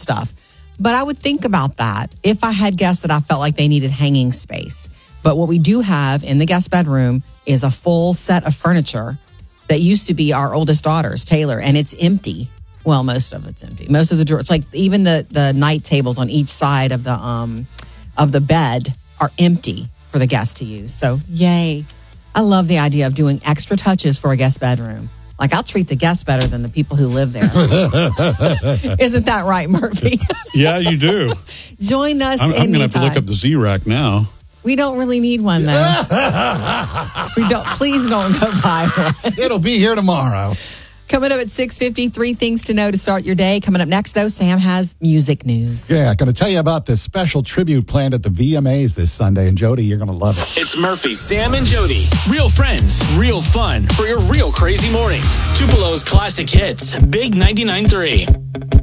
stuff. But I would think about that if I had guests that I felt like they needed hanging space. But what we do have in the guest bedroom is a full set of furniture that used to be our oldest daughter's, Taylor, and it's empty. Well, most of it's empty. Most of the drawers, like even the night tables on each side of the bed are empty for the guests to use. So, yay. I love the idea of doing extra touches for a guest bedroom. Like, I'll treat the guests better than the people who live there. Isn't that right, Murphy? Yeah, you do. Join us I'm anytime. going to have to look up the Z-Rack now. We don't really need one, though. Please don't go buy one. It'll be here tomorrow. Coming up at 6:50, 3 things to know to start your day. Coming up next, though, Sam has music news. Yeah, going to tell you about this special tribute planned at the VMAs this Sunday. And Jody, you're going to love it. It's Murphy, Sam, and Jody. Real friends, real fun for your real crazy mornings. Tupelo's classic hits, Big 99.3.